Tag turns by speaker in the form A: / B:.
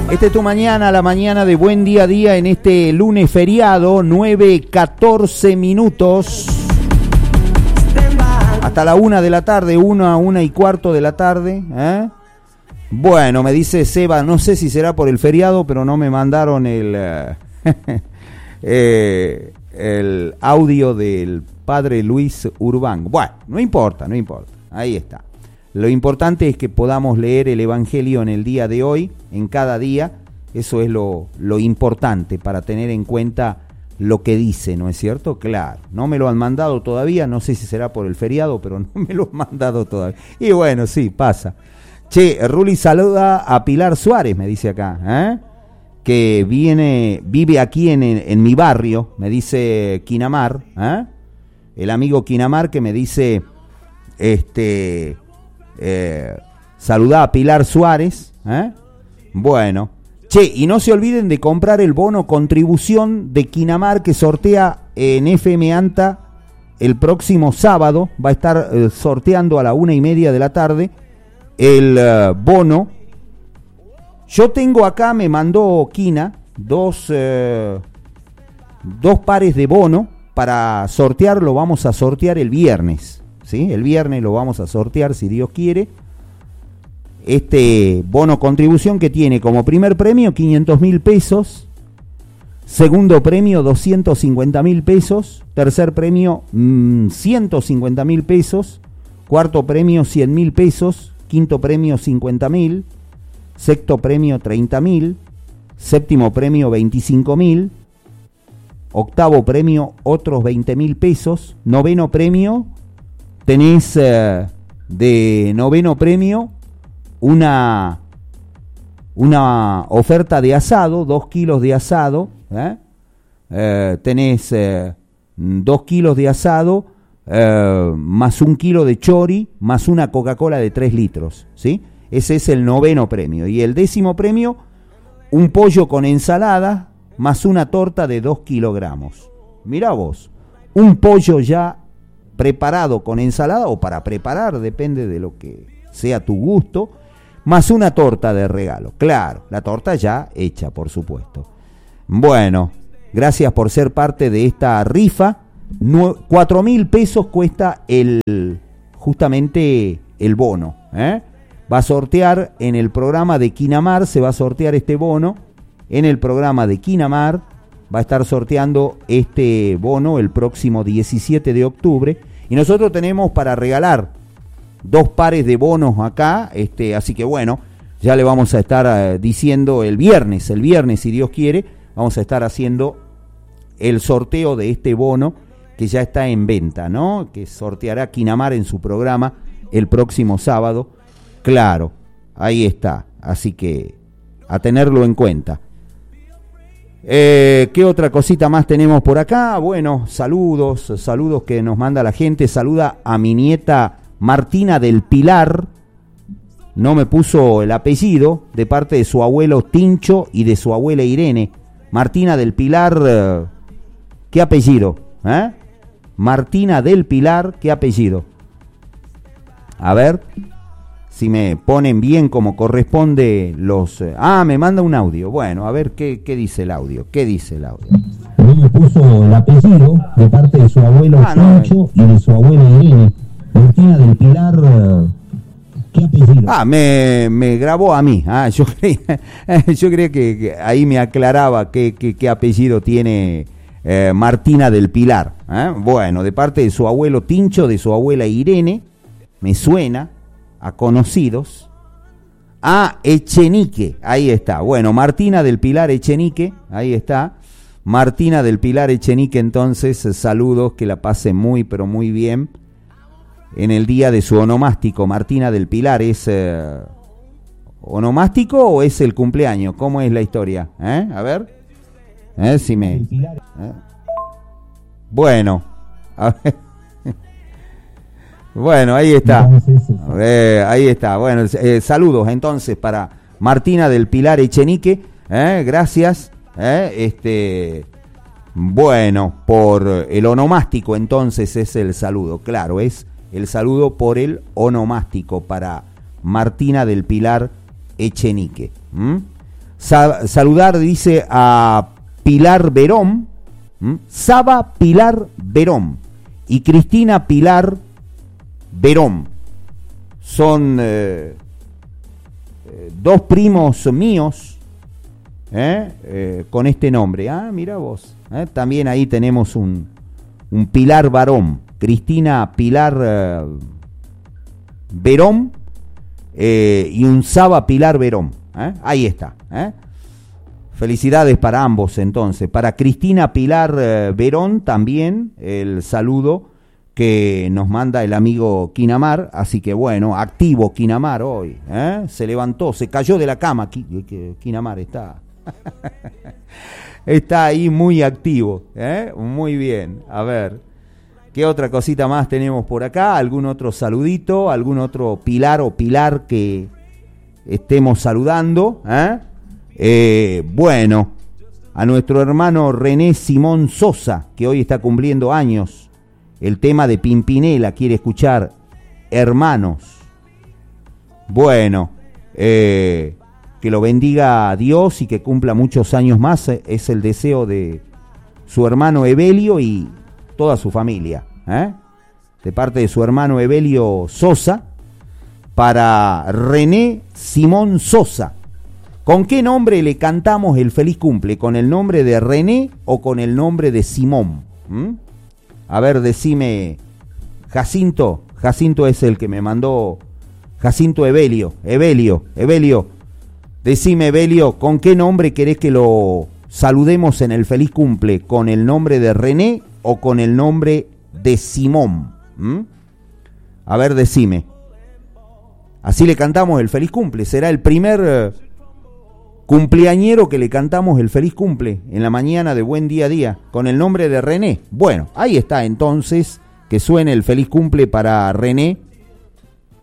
A: Este es tu mañana, la mañana de Buen Día a Día en este lunes feriado, 9:14 minutos. Hasta la 1 de la tarde, 1:15 de la tarde. Bueno, me dice Seba, no sé si será por el feriado, pero no me mandaron el audio del padre Luis Urbán. Bueno, no importa, ahí está. Lo importante es que podamos leer el Evangelio en el día de hoy, en cada día. Eso es lo importante para tener en cuenta lo que dice, ¿no es cierto? Claro, no me lo han mandado todavía, no sé si será por el feriado, pero no me lo han mandado todavía. Y bueno, sí, pasa. Che, Ruli saluda a Pilar Suárez, me dice acá, que vive aquí en mi barrio, me dice Quinamar, el amigo Quinamar que me dice, saludá a Pilar Suárez, bueno, che, y no se olviden de comprar el bono contribución de Quinamar que sortea en FM Anta el próximo sábado, va a estar sorteando a la 1:30 de la tarde el bono. Yo tengo acá, me mandó Quina, dos pares de bono para sortearlo, vamos a sortear el viernes, ¿sí? El viernes lo vamos a sortear si Dios quiere. Este bono contribución que tiene como primer premio 500.000 pesos, segundo premio 250.000 pesos, tercer premio 150.000 pesos, cuarto premio 100.000 pesos, quinto premio 50.000, sexto premio 30.000, séptimo premio 25.000, octavo premio otros 20.000 pesos, noveno premio tenés de noveno premio una oferta de asado, 2 kilos de asado, tenés 2 kilos de asado, más 1 kilo de chori, más una Coca-Cola de 3 litros, ¿sí? Ese es el noveno premio. Y el décimo premio, un pollo con ensalada, más una torta de 2 kilogramos. Mirá vos, un pollo ya preparado con ensalada, o para preparar, depende de lo que sea tu gusto, más una torta de regalo. Claro, la torta ya hecha, por supuesto. Bueno, gracias por ser parte de esta rifa. 4.000 pesos cuesta justamente el bono. Va a sortear en el programa de Quinamar, se va a sortear este bono. En el programa de Quinamar va a estar sorteando este bono el próximo 17 de octubre. Y nosotros tenemos para regalar 2 pares de bonos acá, así que bueno, ya le vamos a estar diciendo el viernes, si Dios quiere, vamos a estar haciendo el sorteo de este bono que ya está en venta, ¿no? Que sorteará Quinamar en su programa el próximo sábado. Claro, ahí está, así que a tenerlo en cuenta. ¿Qué otra cosita más tenemos por acá? Bueno, saludos que nos manda la gente. Saluda a mi nieta Martina del Pilar, no me puso el apellido, de parte de su abuelo Tincho y de su abuela Irene. Martina del Pilar, ¿qué apellido? Martina del Pilar, ¿qué apellido? A ver si me ponen bien como corresponde los... me manda un audio. Bueno, a ver qué dice el audio.
B: No me puso el apellido, de parte de su abuelo Tincho y de su abuela Irene. Martina del Pilar, ¿qué apellido?
A: Me grabó a mí. Yo creía que ahí me aclaraba qué apellido tiene Martina del Pilar. Bueno, de parte de su abuelo Tincho, de su abuela Irene, me suena a conocidos. Echenique, ahí está. Bueno, Martina del Pilar Echenique, ahí está. Martina del Pilar Echenique, entonces, saludos, que la pase muy, pero muy bien en el día de su onomástico. Martina del Pilar, ¿es onomástico o es el cumpleaños? ¿Cómo es la historia? A ver. Si me... Bueno. A ver. Bueno, ahí está. Ahí está. Bueno, saludos entonces para Martina del Pilar Echenique. Gracias. Bueno, por el onomástico entonces es el saludo. Claro, es el saludo por el onomástico para Martina del Pilar Echenique. Saludar, dice, a Pilar Verón, Saba Pilar Verón y Cristina Pilar Verón. Son dos primos míos con este nombre. Ah, mira vos. También ahí tenemos un Pilar Varón, Cristina Pilar Verón y un Saba Pilar Verón. Ahí está. Felicidades para ambos entonces. Para Cristina Pilar Verón también el saludo que nos manda el amigo Quinamar. Así que bueno, activo Quinamar hoy. Se levantó, se cayó de la cama. Quinamar está... Está ahí muy activo, muy bien. A ver, ¿qué otra cosita más tenemos por acá? ¿Algún otro saludito? ¿Algún otro Pilar o Pilar que estemos saludando? Bueno, a nuestro hermano René Simón Sosa, que hoy está cumpliendo años. El tema de Pimpinela quiere escuchar, Hermanos. Bueno, que lo bendiga a Dios y que cumpla muchos años más, es el deseo de su hermano Evelio y toda su familia, de parte de su hermano Evelio Sosa, para René Simón Sosa. ¿Con qué nombre le cantamos el feliz cumple? ¿Con el nombre de René o con el nombre de Simón? A ver, decime, Jacinto es el que me mandó, Jacinto Evelio. Decime, Evelio, ¿con qué nombre querés que lo saludemos en el feliz cumple? ¿Con el nombre de René o con el nombre de Simón? A ver, decime. Así le cantamos el feliz cumple. Será el primer cumpleañero que le cantamos el feliz cumple en la mañana de Buen Día a Día, con el nombre de René. Bueno, ahí está entonces, que suene el feliz cumple para René